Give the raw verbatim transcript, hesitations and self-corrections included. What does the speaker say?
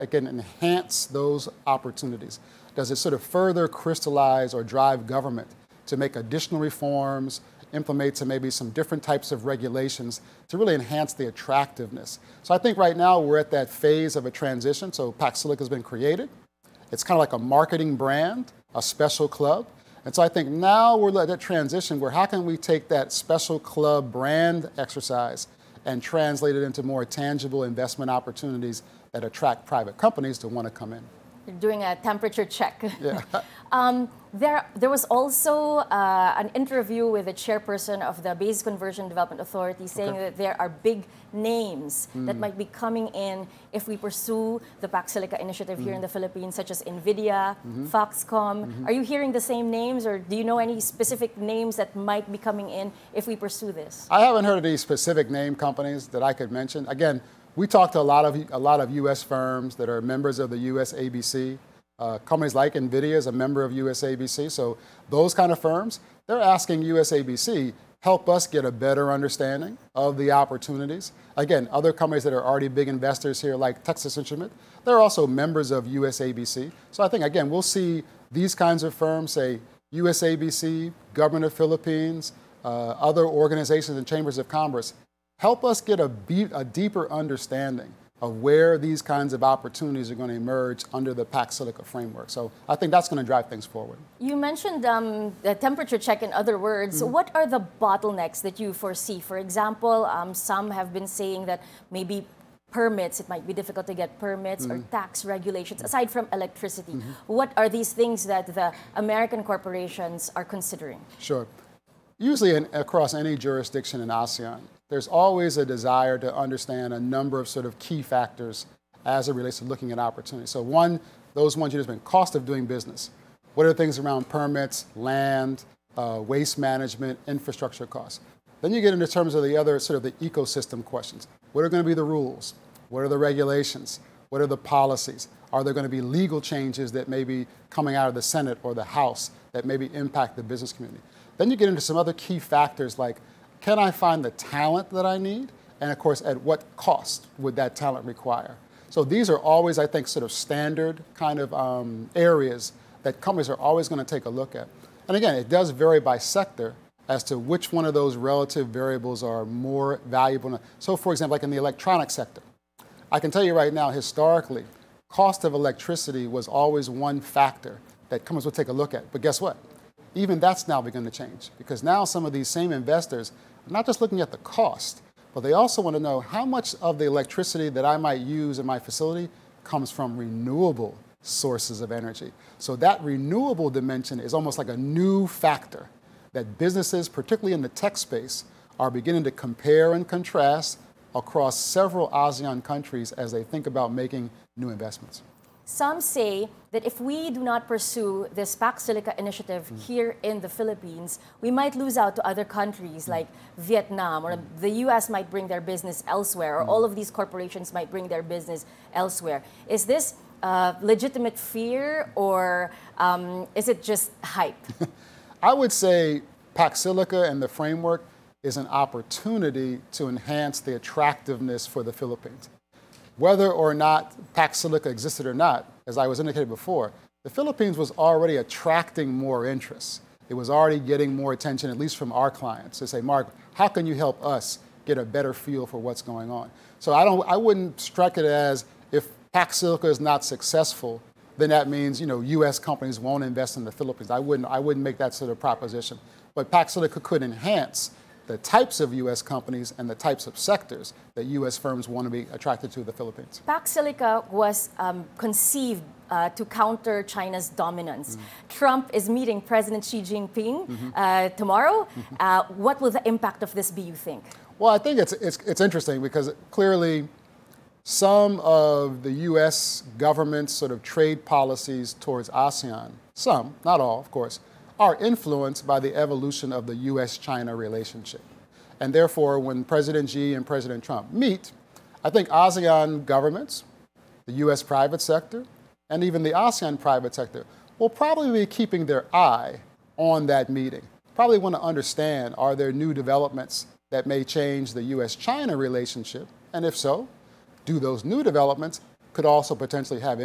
that can enhance those opportunities? Does it sort of further crystallize or drive government to make additional reforms, implement some, maybe some different types of regulations to really enhance the attractiveness? So I think right now we're at that phase of a transition. So Pax Silica has been created. It's kind of like a marketing brand, a special club. And so I think now we're at that transition where how can we take that special club brand exercise and translate it into more tangible investment opportunities that attract private companies to want to come in. You're doing a temperature check. Yeah. um, there, there was also uh, an interview with the chairperson of the Base Conversion Development Authority saying okay. that there are big names mm. that might be coming in if we pursue the Pax Silica initiative mm. here in the Philippines, such as NVIDIA, mm-hmm. Foxconn. Mm-hmm. Are you hearing the same names, or do you know any specific names that might be coming in if we pursue this? I haven't heard of any specific name companies that I could mention. Again, we talk to a lot of a lot of U S firms that are members of the U S A B C. Uh, companies like NVIDIA is a member of U S A B C. So those kind of firms, they're asking U S A B C, help us get a better understanding of the opportunities. Again, other companies that are already big investors here, like Texas Instrument, they're also members of U S A B C. So I think, again, we'll see these kinds of firms, say U S A B C, Government of Philippines, uh, other organizations and chambers of commerce, help us get a, be- a deeper understanding of where these kinds of opportunities are going to emerge under the Pax Silica framework. So I think that's going to drive things forward. You mentioned um, the temperature check, in other words. Mm-hmm. What are the bottlenecks that you foresee? For example, um, some have been saying that maybe permits, it might be difficult to get permits mm-hmm. or tax regulations, aside from electricity. Mm-hmm. What are these things that the American corporations are considering? Sure. Usually in, across any jurisdiction in ASEAN, there's always a desire to understand a number of sort of key factors as it relates to looking at opportunities. So one, those ones you just mentioned, cost of doing business. What are the things around permits, land, uh, waste management, infrastructure costs? Then you get into terms of the other sort of the ecosystem questions. What are going to be the rules? What are the regulations? What are the policies? Are there going to be legal changes that may be coming out of the Senate or the House that maybe impact the business community? Then you get into some other key factors like, can I find the talent that I need? And of course, at what cost would that talent require? So these are always, I think, sort of standard kind of um, areas that companies are always going to take a look at. And again, it does vary by sector as to which one of those relative variables are more valuable. So for example, like in the electronic sector, I can tell you right now, historically, cost of electricity was always one factor that companies would take a look at. But guess what? Even that's now begun to change, because now some of these same investors are not just looking at the cost, but they also want to know how much of the electricity that I might use in my facility comes from renewable sources of energy. So that renewable dimension is almost like a new factor that businesses, particularly in the tech space, are beginning to compare and contrast across several ASEAN countries as they think about making new investments. Some say that if we do not pursue this Pax Silica initiative mm. here in the Philippines, we might lose out to other countries mm. like Vietnam, or mm. the U S might bring their business elsewhere, or mm. all of these corporations might bring their business elsewhere. Is this uh, legitimate fear, or um, is it just hype? I would say Pax Silica and the framework is an opportunity to enhance the attractiveness for the Philippines. Whether or not Pax Silica existed or not, as I was indicated before, the Philippines was already attracting more interest. It was already getting more attention, at least from our clients, to say, Mark, how can you help us get a better feel for what's going on? So I don't, I wouldn't strike it as if Pax Silica is not successful, then that means, you know, U S companies won't invest in the Philippines. I wouldn't, I wouldn't make that sort of proposition. But Pax Silica could enhance the types of U S companies and the types of sectors that U S firms want to be attracted to the Philippines. Pax Silica was um, conceived uh, to counter China's dominance. Mm-hmm. Trump is meeting President Xi Jinping mm-hmm. uh, tomorrow. Mm-hmm. Uh, what will the impact of this be, you think? Well, I think it's, it's, it's interesting because clearly some of the U S government's sort of trade policies towards ASEAN, some, not all, of course, are influenced by the evolution of the U S China relationship. And therefore, when President Xi and President Trump meet, I think ASEAN governments, the U S private sector, and even the ASEAN private sector will probably be keeping their eye on that meeting. Probably want to understand, are there new developments that may change the U S China relationship? And if so, do those new developments could also potentially have